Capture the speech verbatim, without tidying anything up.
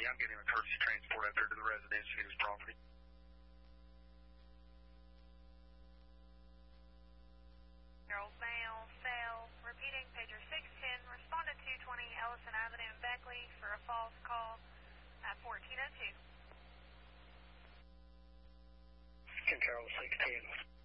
I'm getting a courtesy transport out there to the residence to get his property. Girls Mail, Sale, repeating pager six ten, responded two twenty Ellison Avenue in Beckley for a false call at fourteen oh two. Control six ten.